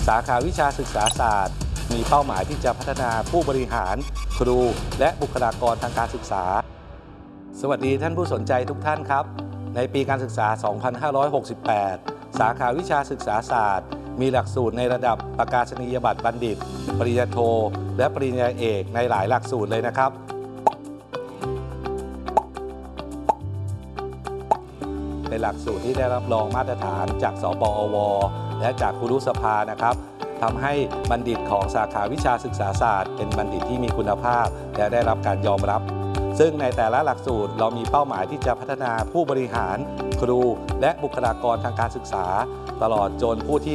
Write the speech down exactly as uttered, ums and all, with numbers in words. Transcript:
สาขาวิชาศึกษาศาสตร์มีเป้าหมายที่จะพัฒนาผู้บริหารครูและบุคลากรทางการศึกษาสวัสดีท่านผู้สนใจทุกท่านครับในปีการศึกษา สองพันห้าร้อยหกสิบแปด สาขาวิชาศึกษาศาสตร์มีหลักสูตรในระดับประกาศนียบัตรบัณฑิตปริญญาโทและปริญญาเอกในหลายหลักสูตรเลยนะครับเป็นหลักสูตรที่ได้รับรองมาตรฐานจากสปอวและจากครุสภานะครับทำให้บัณฑิตของสาขาวิชาศึกษาศาสตร์เป็นบัณฑิตที่มีคุณภาพและได้รับการยอมรับซึ่งในแต่ละหลักสูตรเรามีเป้าหมายที่จะพัฒนาผู้บริหารครูและบุคลากรทางการศึกษาตลอดจนผู้ที่